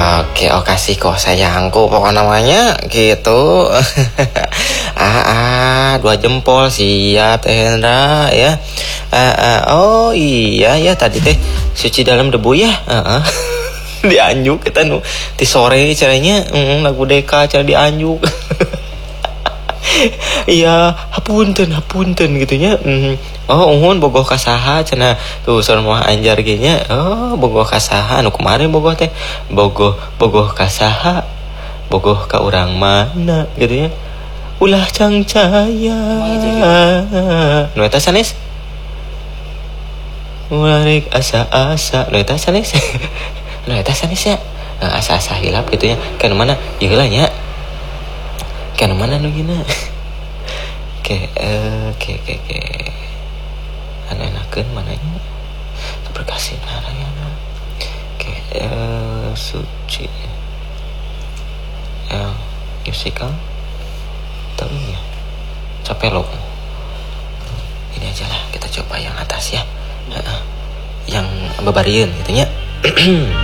Oke, kasih kok sayangku pokok namanya gitu. Dua jempol siap Teh Hendra ya. Oh iya ya tadi teh suci dalam debu ya. Dianjuk kita nu di sore caranya lagu deka cara dianjuk. Iya, hapunten gitunya. Oh, uhun bogoh kasaha cenah tuh soal moal anjar ge nya. Oh, bogoh kasaha anu kemarin bogoh teh. Bogoh kasaha. Bogoh ka urang mana gitu ya. Ulah cangcaya. Nu eta sanes? Ulah rek asa-asa. Nu eta sanes? Nu eta sanes ya. Asa-asa hilap gitu ya. Kana mana? Ieu lah nya. Kana mana nu gina? Oke. Anu enakeun mananya? Berkasih Narayana. Oke, suci. Musical. Tapi ya. Capek loh. Ini aja lah kita coba yang atas ya. Yang bebarieun gitu nya.